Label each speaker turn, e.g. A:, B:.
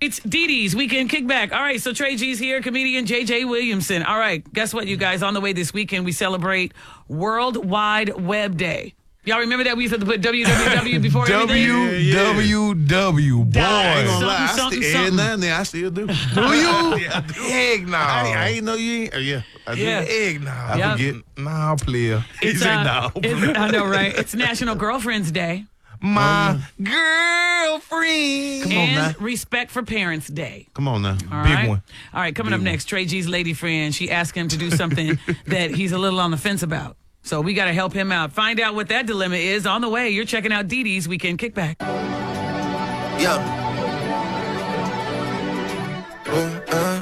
A: It's Dee Dee's Weekend Kickback. All right, so Trey G's here, comedian JJ Williamson. All right, guess what, you guys? On the way this weekend, we celebrate World Wide Web Day. Y'all remember that? We used to put www before everything?
B: www, boy.
C: I ain't gonna lie.
A: Something.
C: I still do.
B: Do you?
C: Yeah, I do.
B: Eggnog.
C: I ain't know you ain't. Yeah. I do.
A: Yeah.
B: Eggnog.
C: I
A: Yep.
C: forget.
B: Nah, player.
C: He said no.
A: I know, right? It's National Girlfriend's Day
B: My girlfriend.
C: Come on
A: and
C: now.
A: Respect for Parents Day.
C: Come on now.
A: All
B: Big
A: right?
B: one.
A: All right, coming up next, Trey G's lady friend. She asked him to do something that he's a little on the fence about. So we got to help him out. Find out what that dilemma is on the way. You're checking out Dee Dee's Weekend Kickback.
D: Yeah.